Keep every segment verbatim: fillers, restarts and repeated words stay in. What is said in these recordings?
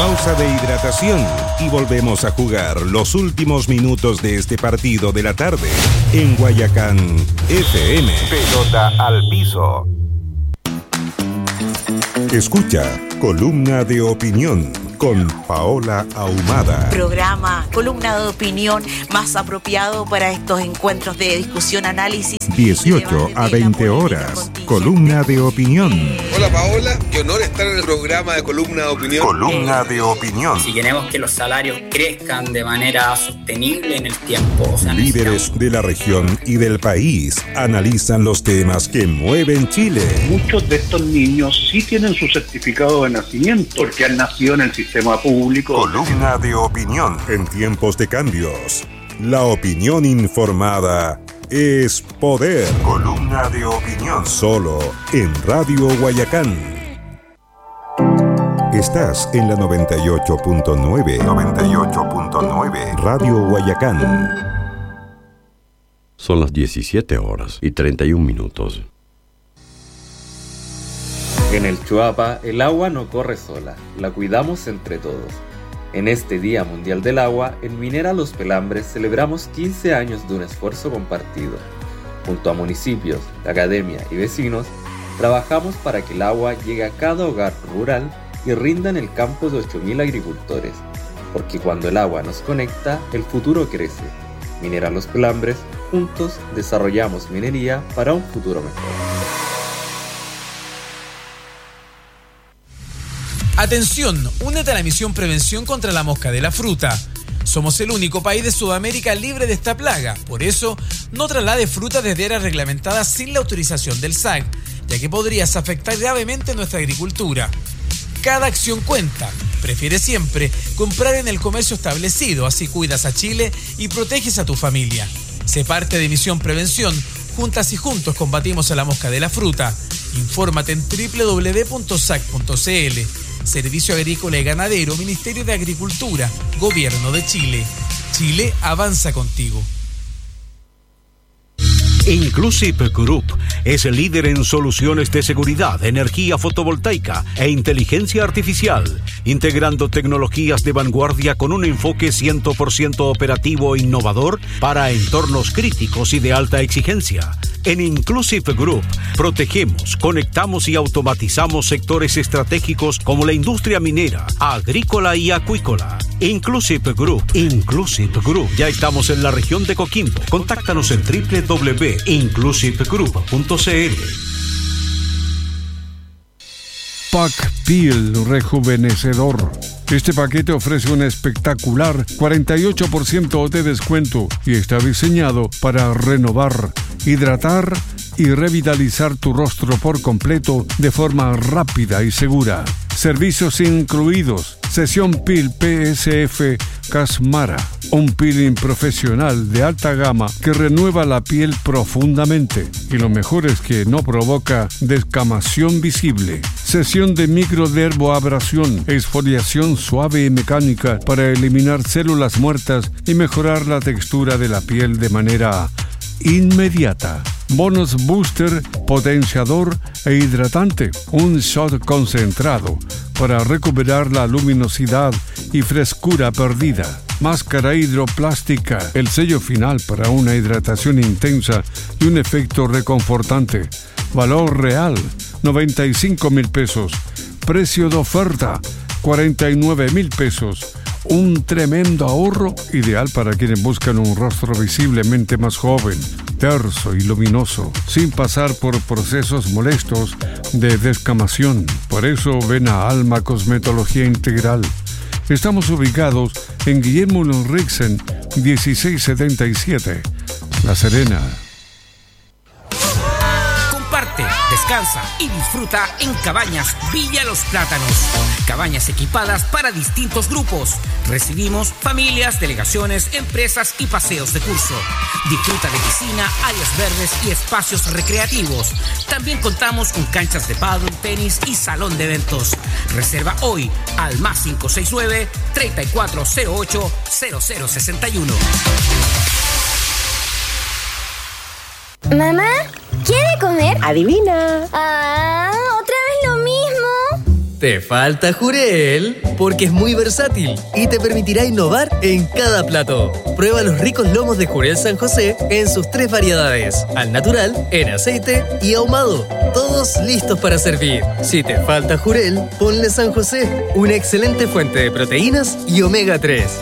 pausa de hidratación y volvemos a jugar los últimos minutos de este partido de la tarde en Guayacán F M. Pelota al piso. Escucha Columna de Opinión con Paola Ahumada. Programa, columna de opinión más apropiado para estos encuentros de discusión, análisis. dieciocho a veinte horas. Columna de Opinión. Hola Paola, qué honor estar en el programa de Columna de Opinión. Columna de Opinión. Si queremos que los salarios crezcan de manera sostenible en el tiempo. O sea, líderes de la región y del país analizan los temas que mueven Chile. Muchos de estos niños sí tienen su certificado de nacimiento porque han nacido en el sistema público. Columna de Opinión. En tiempos de cambios, la opinión informada es poder. Columna de Opinión. Solo en Radio Guayacán. Estás en la noventa y ocho punto nueve. noventa y ocho punto nueve. Radio Guayacán. Son las diecisiete horas y treinta y un minutos. En el Chuapa, el agua no corre sola, la cuidamos entre todos. En este Día Mundial del Agua, en Minera Los Pelambres celebramos quince años de un esfuerzo compartido. Junto a municipios, la academia y vecinos, trabajamos para que el agua llegue a cada hogar rural y rinda en el campo de ocho mil agricultores. Porque cuando el agua nos conecta, el futuro crece. Minera Los Pelambres, juntos desarrollamos minería para un futuro mejor. Atención, únete a la misión Prevención contra la Mosca de la Fruta. Somos el único país de Sudamérica libre de esta plaga. Por eso, no traslade fruta desde áreas reglamentadas sin la autorización del S A C, ya que podrías afectar gravemente nuestra agricultura. Cada acción cuenta. Prefiere siempre comprar en el comercio establecido, así cuidas a Chile y proteges a tu familia. Sé parte de Misión Prevención. Juntas y juntos combatimos a la mosca de la fruta. Infórmate en doble u doble u doble u punto s a c punto c l. Servicio Agrícola y Ganadero, Ministerio de Agricultura, Gobierno de Chile. Chile avanza contigo. Inclusive Group es el líder en soluciones de seguridad, energía fotovoltaica e inteligencia artificial, integrando tecnologías de vanguardia con un enfoque cien por ciento operativo e innovador para entornos críticos y de alta exigencia. En Inclusive Group protegemos, conectamos y automatizamos sectores estratégicos como la industria minera, agrícola y acuícola. Inclusive Group, Inclusive Group. Ya estamos en la región de Coquimbo. Contáctanos en doble u doble u doble u punto inclusive group punto c l. Pack Peel Rejuvenecedor. Este paquete ofrece un espectacular cuarenta y ocho por ciento de descuento y está diseñado para renovar, hidratar y revitalizar tu rostro por completo de forma rápida y segura. Servicios incluidos: sesión Peel P S F Casmara, un peeling profesional de alta gama que renueva la piel profundamente y lo mejor es que no provoca descamación visible. Sesión de microdermoabrasión, exfoliación suave y mecánica para eliminar células muertas y mejorar la textura de la piel de manera inmediata. Bonus Booster, potenciador e hidratante. Un shot concentrado para recuperar la luminosidad y frescura perdida. Máscara hidroplástica, el sello final para una hidratación intensa y un efecto reconfortante. Valor real, noventa y cinco mil pesos. Precio de oferta, cuarenta y nueve mil pesos. Un tremendo ahorro, ideal para quienes buscan un rostro visiblemente más joven, terso y luminoso, sin pasar por procesos molestos de descamación. Por eso ven a Alma Cosmetología Integral. Estamos ubicados en Guillermo Ulrichsen, dieciséis setenta y siete, La Serena. Comparte, descansa y disfruta en Cabañas Villa Los Plátanos. Cabañas equipadas para distintos grupos. Recibimos familias, delegaciones, empresas y paseos de curso. Disfruta de piscina, áreas verdes y espacios recreativos. También contamos con canchas de pádel, tenis y salón de eventos. Reserva hoy al más cinco seis nueve, treinta y cuatro cero ocho, cero cero sesenta y uno. Mamá, ¿quiere comer? Adivina. Ah, ¿otra vez lo mismo? Te falta jurel, porque es muy versátil y te permitirá innovar en cada plato. Prueba los ricos lomos de Jurel San José en sus tres variedades: al natural, en aceite y ahumado. Todos listos para servir. Si te falta jurel, ponle San José, una excelente fuente de proteínas y omega tres.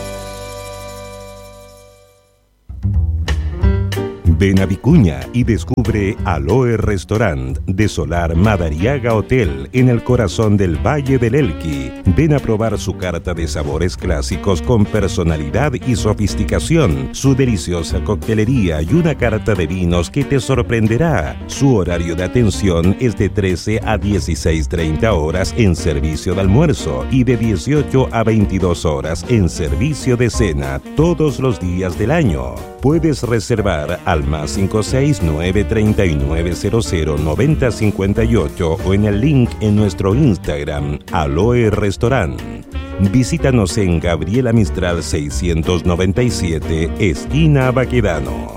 Ven a Vicuña y descubre Aloe Restaurant de Solar Madariaga Hotel en el corazón del Valle del Elqui. Ven a probar su carta de sabores clásicos con personalidad y sofisticación, su deliciosa coctelería y una carta de vinos que te sorprenderá. Su horario de atención es de trece a dieciséis treinta horas en servicio de almuerzo y de dieciocho a veintidós horas en servicio de cena todos los días del año. Puedes reservar al más cinco seis nueve tres nueve cero cero nueve cero cinco ocho o en el link en nuestro Instagram, Aloe Restaurant. Visítanos en Gabriela Mistral seiscientos noventa y siete, esquina Baquedano.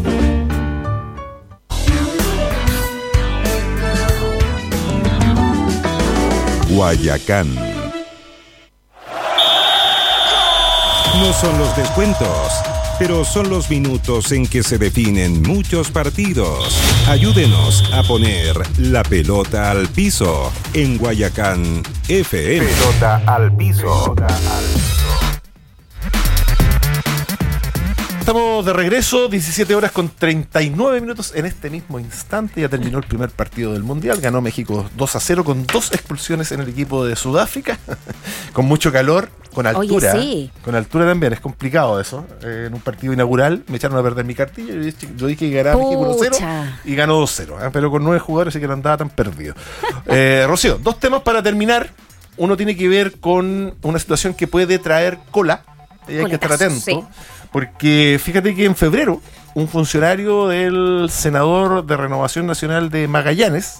Guayacán. No son los descuentos, pero son los minutos en que se definen muchos partidos. Ayúdenos a poner la pelota al piso en Guayacán F M. Pelota al piso. Pelota al piso. Estamos de regreso, diecisiete horas con treinta y nueve minutos en este mismo instante. Ya terminó el primer partido del Mundial. Ganó México dos a cero con dos expulsiones en el equipo de Sudáfrica. Con mucho calor, con altura. Oye, sí. Con altura también, es complicado eso. Eh, en un partido inaugural me echaron a perder mi cartilla. Yo dije, yo dije que ganaba México uno cero y ganó dos cero. ¿eh? Pero con nueve jugadores, así que no andaba tan perdido. Eh, Rocío, dos temas para terminar. Uno tiene que ver con una situación que puede traer cola. Y hay que estar atento. Sí. Porque fíjate que en febrero un funcionario del senador de Renovación Nacional de Magallanes,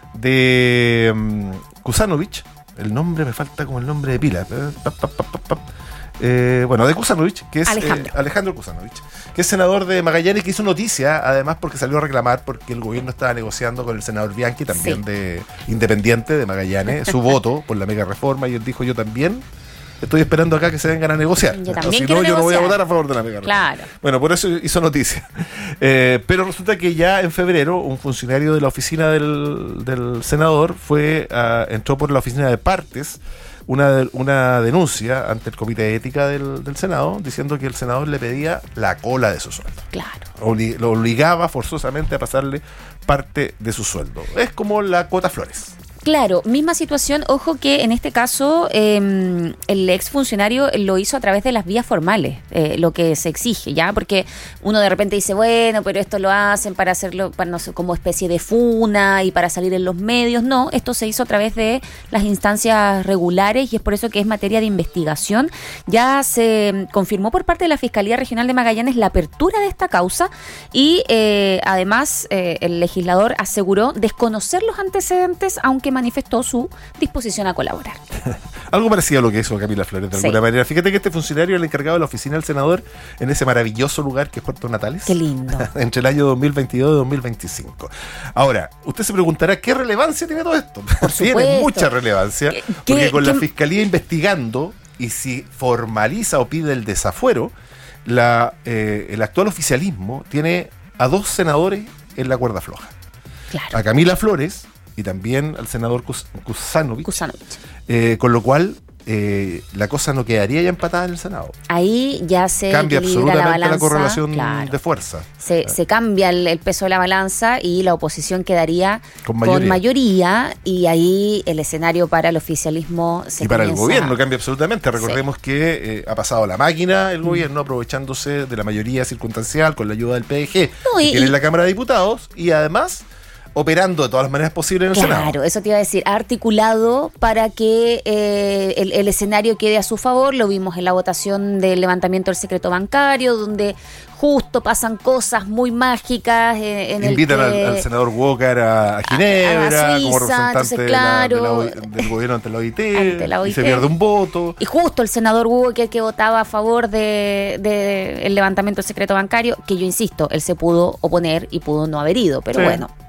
de um, Kuzanovich, el nombre me falta como el nombre de pila, pa, pa, pa, pa, pa. Eh, bueno, de Kuzanovich, que es Alejandro, eh, Alejandro Kuzanovich, que es senador de Magallanes, que hizo noticia, además porque salió a reclamar porque el gobierno estaba negociando con el senador Bianchi, también sí. de Independiente de Magallanes, su voto por la mega reforma, y él dijo: yo también estoy esperando acá que se vengan a negociar. Yo no, también si quiero no, yo negociar. no voy a votar a favor de la mega reforma. Claro. Bueno, por eso hizo noticia. Eh, pero resulta que ya en febrero un funcionario de la oficina del, del senador fue uh, entró por la oficina de partes una, una denuncia ante el comité de ética del, del Senado, diciendo que el senador le pedía la cola de su sueldo. Claro. Obli- lo obligaba forzosamente a pasarle parte de su sueldo. Es como la cuota Flores. Claro, misma situación. Ojo que en este caso eh, el exfuncionario lo hizo a través de las vías formales, eh, lo que se exige, ¿ya? Porque uno de repente dice, bueno, pero esto lo hacen para hacerlo para no sé, como especie de funa y para salir en los medios. No, esto se hizo a través de las instancias regulares y es por eso que es materia de investigación. Ya se confirmó por parte de la Fiscalía Regional de Magallanes la apertura de esta causa y eh, además eh, el legislador aseguró desconocer los antecedentes, aunque manifestó su disposición a colaborar. Algo parecido a lo que hizo Camila Flores, de alguna sí. manera. Fíjate que este funcionario es el encargado de la oficina del senador en ese maravilloso lugar que es Puerto Natales. Qué lindo. Entre el año dos mil veintidós y dos mil veinticinco. Ahora, usted se preguntará, ¿qué relevancia tiene todo esto? Por tiene supuesto. mucha relevancia, ¿Qué, porque qué, con qué? la Fiscalía investigando, y si formaliza o pide el desafuero, la, eh, el actual oficialismo tiene a dos senadores en la cuerda floja. Claro. A Camila Flores y también al senador Kuzanovich, Kuzanovich. Eh, con lo cual eh, la cosa no quedaría ya empatada en el Senado. Ahí ya se cambia absolutamente la, balanza, la correlación claro. de fuerza. Se, claro. se cambia el, el peso de la balanza y la oposición quedaría con mayoría. con mayoría y ahí el escenario para el oficialismo se y para comienza... el gobierno cambia absolutamente. Recordemos sí. que eh, ha pasado la máquina el gobierno, mm. aprovechándose de la mayoría circunstancial con la ayuda del P D G no, y, que tiene y, en la Cámara de Diputados y además operando de todas las maneras posibles en el claro, Senado. Claro, eso te iba a decir, articulado para que eh, el, el escenario quede a su favor. Lo vimos en la votación del levantamiento del secreto bancario, donde justo pasan cosas muy mágicas eh, en Invitan el que, al, al senador Walker a, a Ginebra a, a Suiza, como representante entonces, claro, de la, de la, del gobierno ante la O I T, ante la O I T y se pierde un voto. Y justo el senador Walker que votaba a favor de, de el levantamiento del secreto bancario, que yo insisto, él se pudo oponer y pudo no haber ido, pero sí. bueno.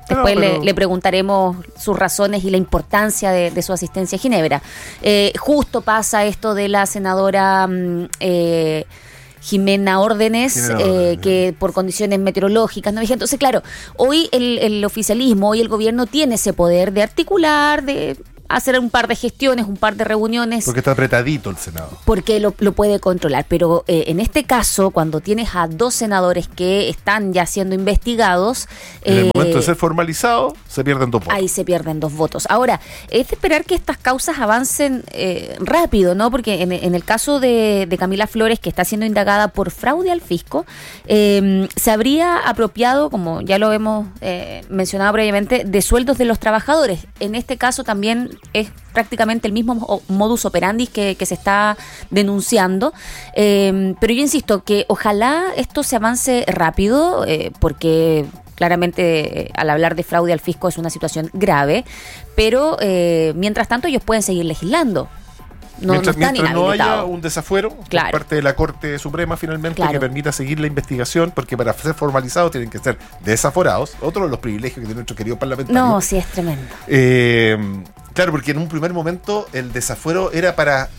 Después no, pero... le, le preguntaremos sus razones y la importancia de, de su asistencia a Ginebra. Eh, justo pasa esto de la senadora eh, Jimena Órdenes, Jimena eh, Órdenes. que por condiciones meteorológicas no vigía. Entonces, claro, hoy el, el oficialismo, hoy el gobierno tiene ese poder de articular, de hacer un par de gestiones, un par de reuniones. Porque está apretadito el Senado. Porque lo, lo puede controlar. Pero eh, en este caso, cuando tienes a dos senadores que están ya siendo investigados... En el eh, momento de ser formalizado, se pierden dos votos. Ahí se pierden dos votos. Ahora, es de esperar que estas causas avancen eh, rápido, ¿no? Porque en, en el caso de, de Camila Flores, que está siendo indagada por fraude al fisco, eh, se habría apropiado, como ya lo hemos eh, mencionado previamente, de sueldos de los trabajadores. En este caso también es prácticamente el mismo modus operandi que, que se está denunciando. Eh, pero yo insisto que ojalá esto se avance rápido, eh, porque... Claramente, eh, al hablar de fraude al fisco es una situación grave, pero eh, mientras tanto ellos pueden seguir legislando. No, mientras no, están mientras no haya inhabilitados. un desafuero Claro. por parte de la Corte Suprema finalmente Claro. que permita seguir la investigación, porque para ser formalizados tienen que ser desaforados. Otro de los privilegios que tiene nuestro querido parlamentario. No, sí, es tremendo. Eh, claro, porque en un primer momento el desafuero era para...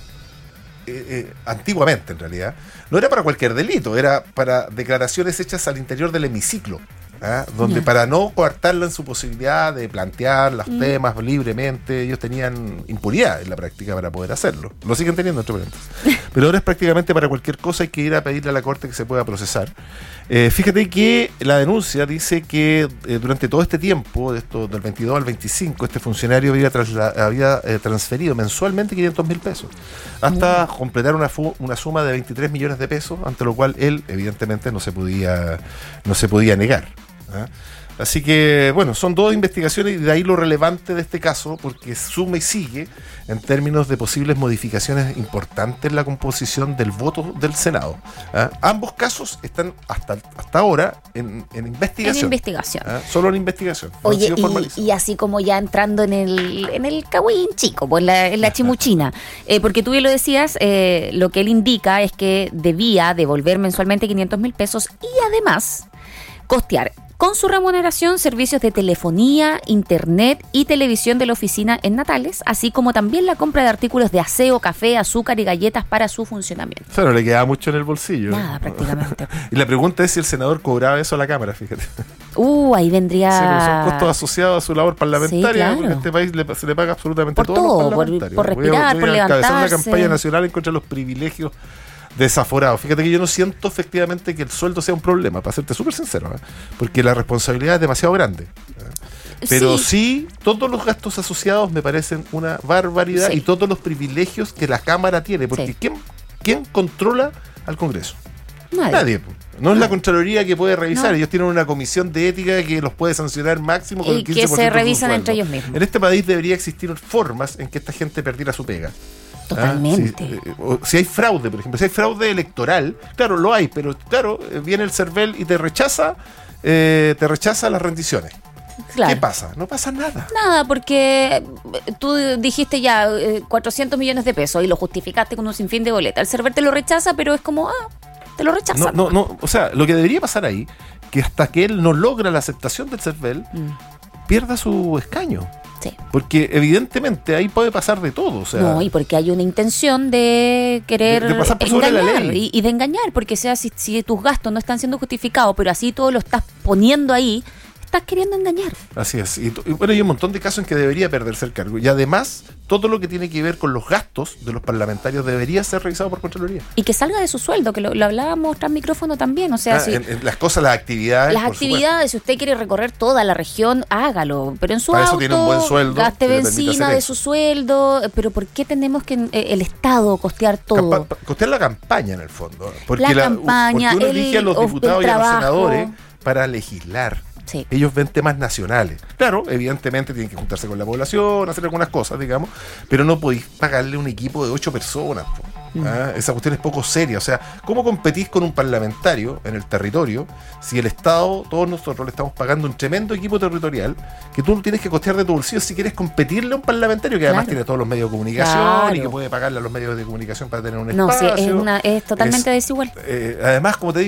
Eh, eh, antiguamente en realidad, no era para cualquier delito, era para declaraciones hechas al interior del hemiciclo, ¿ah? Donde Ya. para no coartarla en su posibilidad de plantear los Mm. temas libremente, ellos tenían impunidad en la práctica para poder hacerlo. Lo siguen teniendo, entre paréntesis. Pero ahora es prácticamente para cualquier cosa hay que ir a pedirle a la Corte que se pueda procesar. Eh, fíjate que la denuncia dice que eh, durante todo este tiempo, de esto, del veintidós al veinticinco, este funcionario había, trasla- había eh, transferido mensualmente quinientos mil pesos, hasta Mm. completar una, fu- una suma de veintitrés millones de pesos, ante lo cual él evidentemente no se podía, no se podía negar. ¿ah? Así que, bueno, son dos investigaciones y de ahí lo relevante de este caso, porque suma y sigue en términos de posibles modificaciones importantes en la composición del voto del Senado. ¿ah? Ambos casos están hasta, hasta ahora en, en investigación. En investigación. ¿ah? Solo en investigación. No han Oye, sido y, formalizados. y así como ya entrando en el en el cagüín chico, pues en la, en la chimuchina, eh, porque tú bien lo decías, eh, lo que él indica es que debía devolver mensualmente quinientos mil pesos y además costear con su remuneración servicios de telefonía, internet y televisión de la oficina en Natales, así como también la compra de artículos de aseo, café, azúcar y galletas para su funcionamiento. O sea, no le quedaba mucho en el bolsillo. Nada, prácticamente. Y la pregunta es si el senador cobraba eso a la Cámara, fíjate. Uh, ahí vendría... Sí, porque son costos asociados a su labor parlamentaria, Sí, claro. porque en este país le, se le paga absolutamente Por todo a los todo, por- parlamentarios. por Voy a- respirar, voy por a encabezar levantarse. una campaña nacional en contra de los privilegios desaforados. Fíjate que yo no siento efectivamente que el sueldo sea un problema, para serte súper sincero, ¿eh? Porque la responsabilidad es demasiado grande. ¿eh? Pero sí. sí, todos los gastos asociados me parecen una barbaridad, Sí. y todos los privilegios que la Cámara tiene, porque Sí. ¿quién, ¿quién controla al Congreso? Nadie. Nadie. po. No es la Contraloría que puede revisar. No. Ellos tienen una comisión de ética que los puede sancionar máximo con Y el quince que por se ciento de su revisan entre sueldo. ellos mismos. En este país debería existir formas en que esta gente perdiera su pega. Totalmente. Ah, si, eh, o si hay fraude, por ejemplo, si hay fraude electoral, claro, lo hay, pero claro, eh, viene el CERVEL y te rechaza, eh, te rechaza las rendiciones. Claro. ¿Qué pasa? No pasa nada. Nada, porque tú dijiste ya eh, cuatrocientos millones de pesos y lo justificaste con un sinfín de boleta. El server te lo rechaza, pero es como, ah, te lo rechaza. No, no, no, o sea, lo que debería pasar ahí, que hasta que él no logra la aceptación del CERVEL, Mm. pierda su escaño. Sí. Porque evidentemente ahí puede pasar de todo. O sea, No, y porque hay una intención de querer De- de pasar por sobre la engañar ley. y, y de engañar, porque sea si, si tus gastos no están siendo justificados, pero así todo lo estás poniendo ahí, estás queriendo engañar. Así es. Y, y bueno, hay un montón de casos en que debería perderse el cargo. Y además, todo lo que tiene que ver con los gastos de los parlamentarios debería ser revisado por Contraloría. Y que salga de su sueldo, que lo, lo hablábamos tras micrófono también. O sea, Ah, si en- en las cosas, las actividades. las por actividades, si usted quiere recorrer toda la región, hágalo. Pero en su Para eso auto, tiene un buen sueldo gaste que le permite benzina hacer de eso. su sueldo. Pero ¿por qué tenemos que eh, el Estado costear todo? Campa- costear la campaña en el fondo. Porque, La la- campaña, porque uno el- elige a los el diputados y a los trabajo. senadores para legislar. Sí. Ellos ven temas nacionales. Claro, evidentemente tienen que juntarse con la población, hacer algunas cosas, digamos, pero no podéis pagarle un equipo de ocho personas. po. Mm. ¿Ah? Esa cuestión es poco seria. O sea, ¿cómo competís con un parlamentario en el territorio si el Estado, todos nosotros le estamos pagando un tremendo equipo territorial que tú tienes que costear de tu bolsillo si quieres competirle a un parlamentario que además Claro. tiene todos los medios de comunicación Claro. y que puede pagarle a los medios de comunicación para tener un No, sí, espacio? es, una, es totalmente Es- desigual. Eh, además, como te digo,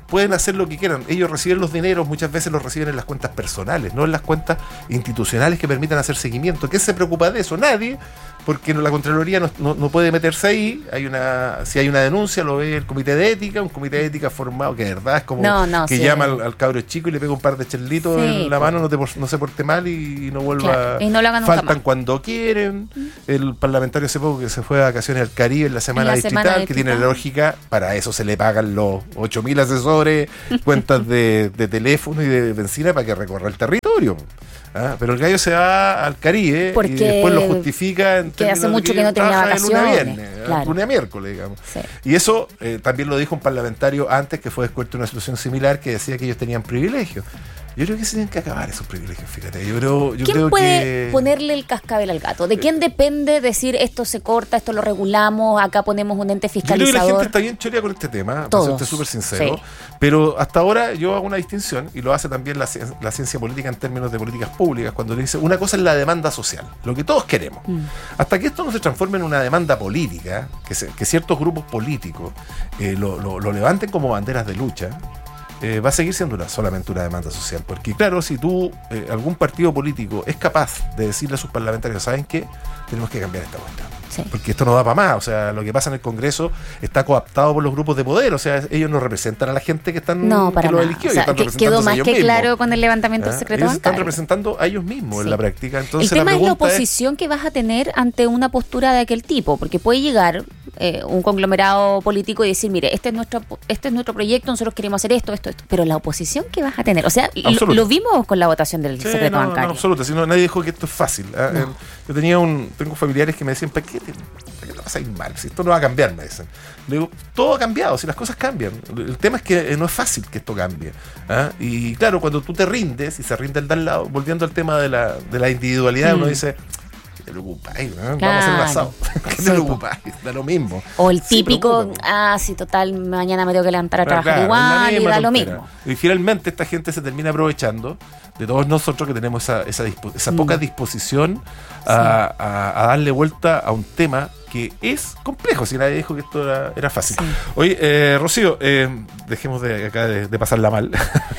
pueden hacer lo que quieran. Ellos reciben los dineros, muchas veces los reciben en las cuentas personales, no en las cuentas institucionales que permitan hacer seguimiento. ¿Qué se preocupa de eso? Nadie, porque la Contraloría no, no, no puede meterse ahí. Hay una, si hay una denuncia, lo ve el comité de ética, un comité de ética formado, que de verdad es como no, no, que sí. llama al, al cabro chico y le pega un par de chelitos sí, en la mano, no, te, no se porte mal y, y no vuelva. Claro, y no lo hagan faltan nunca más. Cuando quieren. Mm. El parlamentario hace poco que se fue de vacaciones al Caribe en la semana en la distrital, semana que tiene lógica, para eso se le pagan los ocho mil asesores, cuentas de, de teléfono y de benzina para que recorra el territorio. ¿Ah? Pero el gallo se va al Caribe porque y después lo justifica en que hace mucho que, que no tenía vacaciones, lunes a viernes, claro. lunes a miércoles, digamos. Sí. Y eso eh, también lo dijo un parlamentario antes, que fue descubierto una situación similar, que decía que ellos tenían privilegios. Yo creo que se tienen que acabar esos privilegios, fíjate. Yo creo, yo ¿Quién creo puede que... ponerle el cascabel al gato? ¿De quién depende decir esto se corta, esto lo regulamos, acá ponemos un ente fiscalizador? Yo creo que la gente está bien chorea con este tema, Todos. para serte súper sincero. Sí. Pero hasta ahora yo hago una distinción, y lo hace también la, la ciencia política en términos de políticas públicas, cuando le dice, una cosa es la demanda social, lo que todos queremos. Mm. Hasta que esto no se transforme en una demanda política, que, se, que ciertos grupos políticos eh, lo, lo, lo levanten como banderas de lucha, Eh, va a seguir siendo una, solamente una demanda social. Porque claro, si tú, eh, algún partido político es capaz de decirle a sus parlamentarios, ¿saben qué? Tenemos que cambiar esta cuestión. Sí. Porque esto no da para más. O sea, lo que pasa en el Congreso está cooptado por los grupos de poder. O sea, ellos no representan a la gente que están no, para que los nada. eligió. O sea, que quedó más que mismos. claro con el levantamiento ¿Ah? del secreto ellos bancario. están representando a ellos mismos sí. en la práctica. Entonces, el tema la es la pregunta oposición es, que vas a tener ante una postura de aquel tipo, porque puede llegar eh, un conglomerado político y decir, mire, este es nuestro este es nuestro proyecto, nosotros queremos hacer esto, esto, esto. Pero la oposición que vas a tener, o sea, lo, lo vimos con la votación del sí, secreto no, bancario. No, absoluto, si no, nadie dijo que esto es fácil. ¿eh? No. Yo tenía un, tengo familiares que me decían, ¿para qué te, para qué te vas a ir mal? Si esto no va a cambiar, me dicen. Le digo, todo ha cambiado, si las cosas cambian. El tema es que no es fácil que esto cambie. ¿eh? Y claro, cuando tú te rindes y se rinde el de al lado, volviendo al tema de la, de la individualidad, mm. uno dice, ¿qué te preocupáis? ¿no? Claro. Vamos a hacer un asado. ¿Qué te preocupáis? Da lo mismo. O el típico, ah, sí, total, mañana me tengo que levantar a pero trabajar claro, igual y da lo mismo. Y finalmente esta gente se termina aprovechando de todos nosotros que tenemos esa, esa, dispo, esa mm. poca disposición a, sí. a, a darle vuelta a un tema que es complejo, si nadie dijo que esto era, era fácil. Sí. Oye, eh, Rocío, eh, dejemos de acá de, de pasarla mal.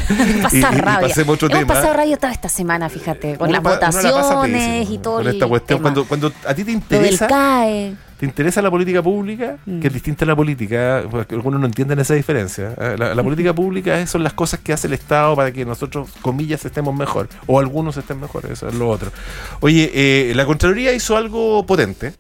Pasar y, rabia. Y pasemos otro Hemos tema. pasado rabia toda esta semana, fíjate, con uno las votaciones pésimo, y todo con el esta cuestión. tema. Cuando, cuando a ti te interesa, CAE. te interesa la política pública, mm. que es distinta a la política, porque algunos no entienden esa diferencia. La, la política pública son las cosas que hace el Estado para que nosotros, comillas, estemos mejor, o algunos estén mejor, eso es lo otro. Oye, eh, la Contraloría hizo algo potente,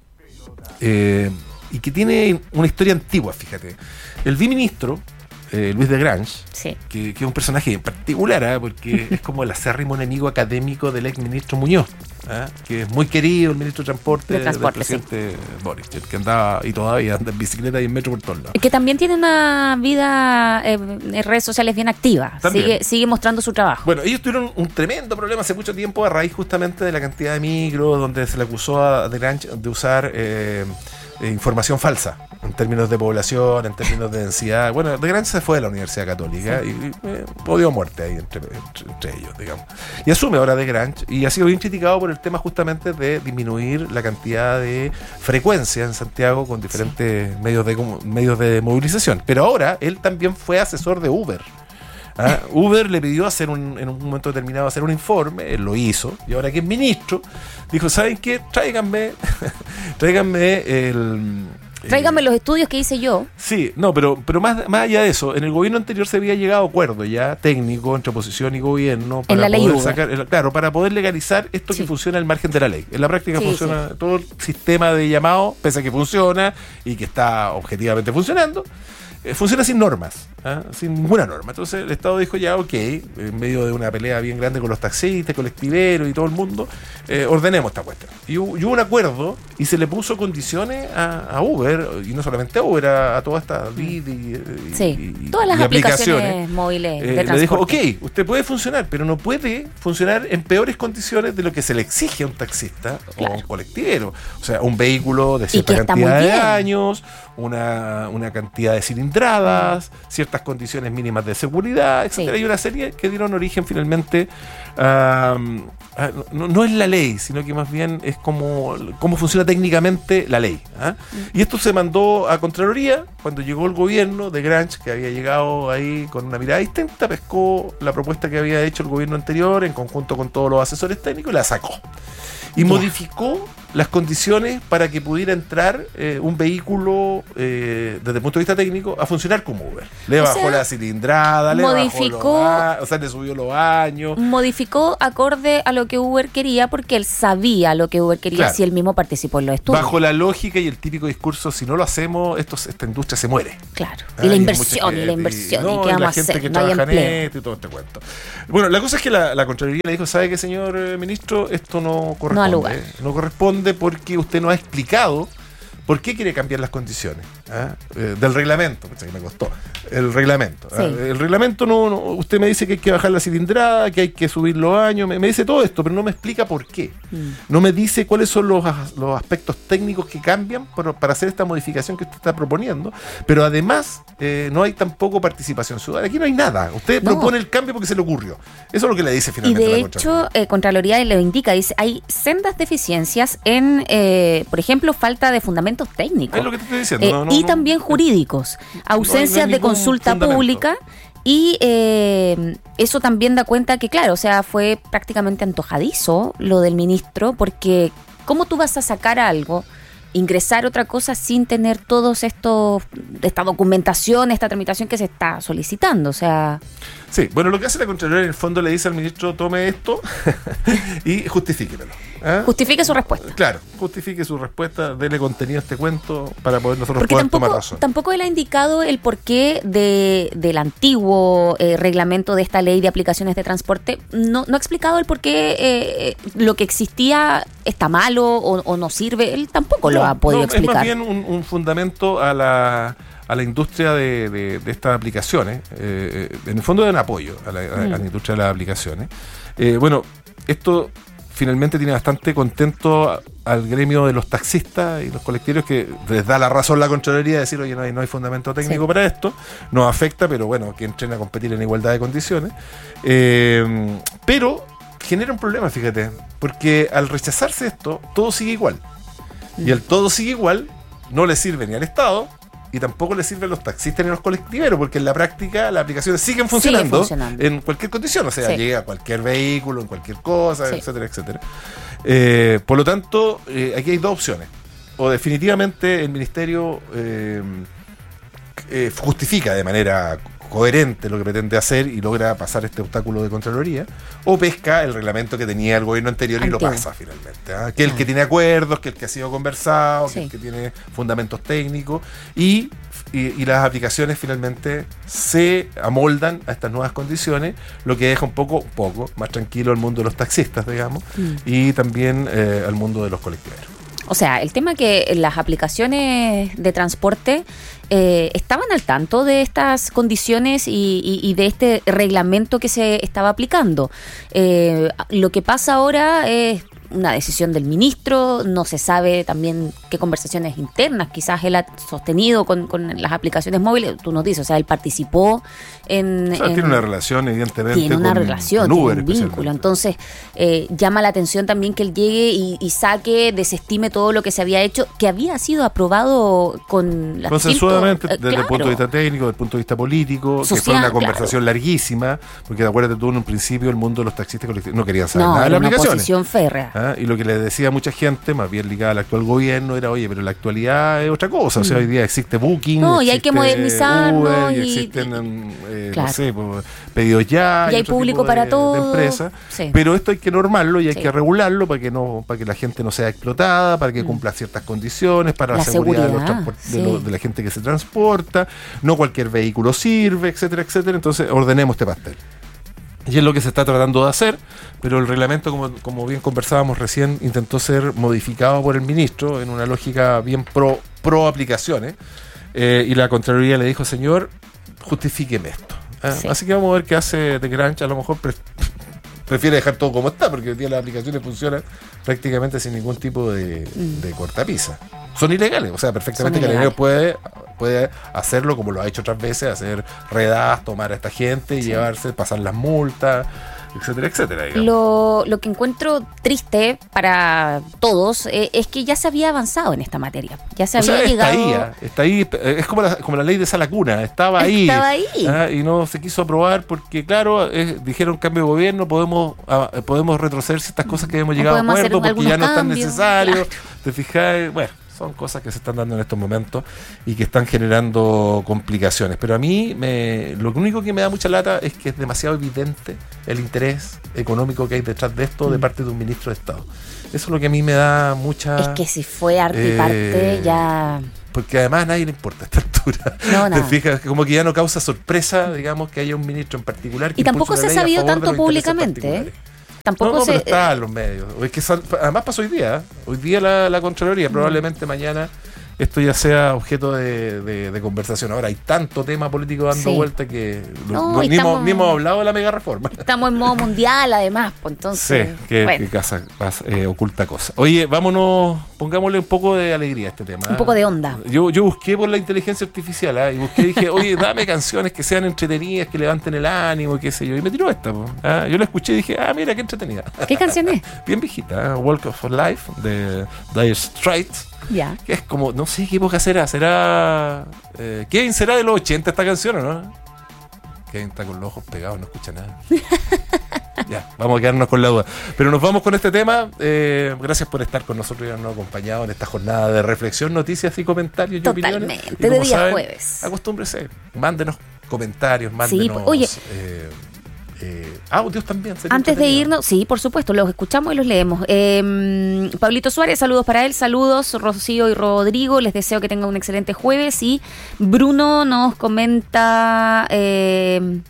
Eh, y que tiene una historia antigua, fíjate. El biministro, eh, Luis de Grange, sí. que, que es un personaje particular, ¿eh? porque es como el acérrimo enemigo académico del ex ministro Muñoz, ¿eh? que es muy querido, el ministro de Transporte, de transporte del presidente sí. Boric, el que andaba y todavía anda en bicicleta y en metro por todos lados. Que también tiene una vida eh, en redes sociales bien activa, sigue, sigue mostrando su trabajo. Bueno, ellos tuvieron un tremendo problema hace mucho tiempo a raíz justamente de la cantidad de micros, donde se le acusó a de Grange de usar eh, eh, información falsa en términos de población, en términos de densidad. Bueno, de Grange se fue de la Universidad Católica sí. y eh, odió muerte ahí entre, entre, entre ellos, digamos. Y asume ahora de Grange y ha sido bien criticado por el tema justamente de disminuir la cantidad de frecuencia en Santiago con diferentes sí. medios de medios de movilización. Pero ahora él también fue asesor de Uber. ¿Ah? Uber le pidió hacer un, en un momento determinado hacer un informe, él lo hizo, y ahora que es ministro, dijo, ¿saben qué? Tráiganme, tráiganme el... Tráiganme eh, los estudios que hice yo. Sí, no, pero, pero más, más allá de eso, en el gobierno anterior se había llegado a acuerdo ya técnico entre oposición y gobierno para en la ley poder Uber. sacar, claro, para poder legalizar esto sí. que funciona al margen de la ley. En la práctica sí, funciona sí. todo el sistema de llamado, pese a que funciona y que está objetivamente funcionando. Funciona sin normas, ¿eh? sin ninguna norma. Entonces el Estado dijo ya, ok, en medio de una pelea bien grande con los taxistas, colectiveros y todo el mundo, eh, ordenemos esta cuestión. Y hubo, y hubo un acuerdo y se le puso condiciones a, a Uber, y no solamente a Uber, a, a toda esta Didi y, sí, y, todas las y aplicaciones, aplicaciones móviles de eh, transporte. Le dijo, ok, usted puede funcionar, pero no puede funcionar en peores condiciones de lo que se le exige a un taxista claro. o a un colectivero. O sea, un vehículo de cierta cantidad de años, una, una cantidad de cilindraje, cilindradas, ciertas condiciones mínimas de seguridad, etcétera. Sí. Hay una serie que dieron origen finalmente a... Uh, No, no es la ley, sino que más bien es como cómo funciona técnicamente la ley. ¿eh? Mm. Y esto se mandó a Contraloría cuando llegó el gobierno de Granch, que había llegado ahí con una mirada distinta, pescó la propuesta que había hecho el gobierno anterior en conjunto con todos los asesores técnicos y la sacó. Y yeah. modificó las condiciones para que pudiera entrar eh, un vehículo eh, desde el punto de vista técnico a funcionar como Uber. Le o bajó sea, la cilindrada, le modificó, bajó los, o sea, le subió los años. Modificó acorde a lo que Uber quería porque él sabía lo que Uber quería, claro. si él mismo participó en los estudios. Bajo la lógica y el típico discurso, si no lo hacemos, esto, esta industria se muere. Claro. Ah, y la inversión, y la inversión, y, no, y qué vamos a hacer, que no hay trabaja empleo. En esto y todo este cuento. Bueno, la cosa es que la, la Contraloría le dijo, ¿sabe qué, señor eh, ministro? Esto no corresponde. No, al lugar. No corresponde porque usted no ha explicado por qué quiere cambiar las condiciones ¿eh? Eh, del reglamento, que me costó el reglamento sí. ¿eh? El reglamento no, no, usted me dice que hay que bajar la cilindrada, que hay que subir los años, me, me dice todo esto, pero no me explica por qué, mm. no me dice cuáles son los, los aspectos técnicos que cambian por, para hacer esta modificación que usted está proponiendo, pero además eh, no hay tampoco participación ciudadana, aquí no hay nada, usted no. propone el cambio porque se le ocurrió, eso es lo que le dice finalmente. Y de la hecho, Contraloría. Eh, Contraloría le indica, dice, hay sendas deficiencias en, eh, por ejemplo, falta de fundamentos técnicos. Es lo que te estoy diciendo. Eh, no, no, y no, también jurídicos, ausencias no, no de consulta fundamento. pública y eh, eso también da cuenta que, claro, o sea, fue prácticamente antojadizo lo del ministro, porque ¿cómo tú vas a sacar algo, ingresar otra cosa sin tener todos estos, esta documentación, esta tramitación que se está solicitando? O sea... Sí, bueno, lo que hace la Contraloría en el fondo le dice al ministro, tome esto y justifíquemelo. ¿eh? Justifique su respuesta. Claro, justifique su respuesta, dele contenido a este cuento para poder nosotros Porque poder tampoco, tomar razón. Tampoco él ha indicado el porqué de, del antiguo eh, reglamento de esta ley de aplicaciones de transporte. No, no ha explicado el porqué eh, lo que existía está malo o, o no sirve. Él tampoco no, lo ha podido no, explicar. Es más bien un, un fundamento a la... a la industria de, de, de estas aplicaciones, eh, en el fondo de un apoyo a la, a, mm. a la industria de las aplicaciones. Eh, bueno, esto finalmente tiene bastante contento al gremio de los taxistas y los colectivos, que les da la razón la Contraloría de decir, oye, no hay, no hay fundamento técnico sí. para esto, nos afecta, pero bueno, que entren a competir en igualdad de condiciones. Eh, pero genera un problema, fíjate, porque al rechazarse esto, todo sigue igual. Mm. Y el todo sigue igual no le sirve ni al Estado, y tampoco le sirven los taxistas ni a los colectiveros, porque en la práctica las aplicaciones siguen funcionando, Sigue funcionando. en cualquier condición, o sea, sí. llega a cualquier vehículo, en cualquier cosa, sí. etcétera, etcétera. Eh, por lo tanto, eh, aquí hay dos opciones. O definitivamente el Ministerio eh, eh, justifica de manera coherente lo que pretende hacer y logra pasar este obstáculo de Contraloría, o pesca el reglamento que tenía el gobierno anterior Antiguo. y lo pasa finalmente. ¿eh? Que el ah. que tiene acuerdos, que el que ha sido conversado, sí. que el que tiene fundamentos técnicos y, y, y las aplicaciones finalmente se amoldan a estas nuevas condiciones, lo que deja un poco, un poco más tranquilo al mundo de los taxistas, digamos, mm. y también eh, al mundo de los colectiveros. O sea, el tema que las aplicaciones de transporte eh, estaban al tanto de estas condiciones y, y, y de este reglamento que se estaba aplicando. Eh, lo que pasa ahora es una decisión del ministro, no se sabe también qué conversaciones internas quizás él ha sostenido con, con las aplicaciones móviles. Tú nos dices, o sea, él participó en... O sea, en, tiene una relación, evidentemente, tiene una con, relación, con Uber, tiene un vínculo. Entonces, eh, llama la atención también que él llegue y, y saque, desestime todo lo que se había hecho, que había sido aprobado con... Consensuadamente, distintos, eh, desde claro. el punto de vista técnico, desde el punto de vista político, Social, que fue una conversación claro. larguísima, porque acuérdate tú, en un principio el mundo de los taxistas colectivos no querían saber no, nada de las aplicaciones. No, una posición férrea. ¿Ah? Y lo que le decía a mucha gente, más bien ligada al actual gobierno, era, oye, pero la actualidad es otra cosa. Mm. O sea, hoy día existe Booking, no, existe y hay que modernizarnos Uber, y, y existen, eh, claro. no sé, pues, pedidos ya, y hay público de, para todo. De empresas. Sí. Pero esto hay que normarlo y hay sí. que regularlo para que no, para que la gente no sea explotada, para que mm. cumpla ciertas condiciones, para la, la seguridad, seguridad de, los transport- sí. de, lo, de la gente que se transporta. No cualquier vehículo sirve, etcétera, etcétera. Entonces, ordenemos este pastel. Y es lo que se está tratando de hacer, pero el reglamento, como, como bien conversábamos recién, intentó ser modificado por el ministro en una lógica bien pro, pro aplicaciones, eh, y la Contraloría le dijo, señor, justifíqueme esto. ¿eh? Sí. Así que vamos a ver qué hace de Granch. A lo mejor pre- prefiere dejar todo como está, porque hoy día las aplicaciones funcionan prácticamente sin ningún tipo de, mm. de cortapisa. Son ilegales, o sea, perfectamente Carabineros puede puede hacerlo como lo ha hecho otras veces, hacer redadas, tomar a esta gente y sí. llevarse, pasar las multas, etcétera, etcétera. Digamos. Lo, lo que encuentro triste para todos eh, es que ya se había avanzado en esta materia. Ya se o había sea, llegado. Está ahí, está ahí, es como la, como la ley de sala cuna, estaba ahí. Estaba ahí. ¿Ah? Y no se quiso aprobar porque, claro, eh, dijeron cambio de gobierno, podemos ah, podemos retroceder ciertas cosas que hemos llegado a acuerdo porque ya no es tan necesario. Claro. Te fijas, bueno. Son cosas que se están dando en estos momentos y que están generando complicaciones. Pero a mí me, lo único que me da mucha lata es que es demasiado evidente el interés económico que hay detrás de esto mm. de parte de un ministro de Estado. Eso es lo que a mí me da mucha... Es que si fue arte y parte eh, ya... Porque además a nadie le importa a esta altura. No, ¿Te fijas? Como que ya no causa sorpresa, digamos, que haya un ministro en particular que y tampoco se ha sabido tanto públicamente, ¿eh? Tampoco no, no, se, pero está en los medios. Es que son, además pasó hoy día. Hoy día la, la Contraloría, mm. probablemente mañana esto ya sea objeto de, de, de conversación. Ahora hay tanto tema político dando sí. vuelta que no, no, ni, estamos, hemos, ni hemos hablado de la mega reforma. Estamos en modo mundial además, pues entonces. Sí, que, bueno. que casa, casa, eh, oculta cosa. Oye, vámonos, pongámosle un poco de alegría a este tema. Un poco de onda. Yo, yo busqué por la inteligencia artificial ¿eh? y busqué, dije, oye, dame canciones que sean entretenidas, que levanten el ánimo, qué sé yo. Y me tiró esta. ¿eh? Yo la escuché y dije, ah, mira, qué entretenida. ¿Qué canción es? Bien viejita, ¿eh? Walk of Life de Dire Straits. Ya. Que es como, no sé qué época será, será... Eh, Kevin, ¿será de los ochenta esta canción o no? Kevin está con los ojos pegados, no escucha nada. Ya, vamos a quedarnos con la duda. Pero nos vamos con este tema. Eh, gracias por estar con nosotros y habernos acompañado en esta jornada de reflexión, noticias y comentarios y Totalmente, opiniones. Totalmente, de día saben, jueves. Acostúmbrese, mándenos comentarios, mándenos... Sí, oye... Eh, Eh, audios también. Antes de irnos, sí, por supuesto, los escuchamos y los leemos. Eh, Pablito Suárez, saludos para él, saludos Rocío y Rodrigo, les deseo que tengan un excelente jueves. Y Bruno nos comenta... Eh,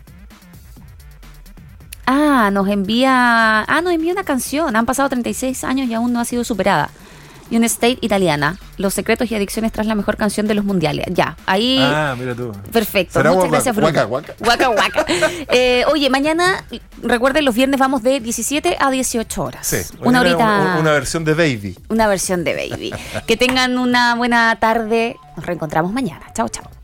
ah, nos envía... Ah, nos envía una canción, han pasado treinta y seis años y aún no ha sido superada. Union State italiana, Los secretos y adicciones tras la mejor canción de los mundiales. Ya, ahí... Ah, mira tú. Perfecto, muchas guaca, gracias, Bruno. Guaca, guaca. Guaca, guaca. eh, oye, mañana, recuerden, los viernes vamos de diecisiete a dieciocho horas. Sí, una horita... Una, una versión de Baby. Una versión de Baby. Que tengan una buena tarde. Nos reencontramos mañana. Chao, chao.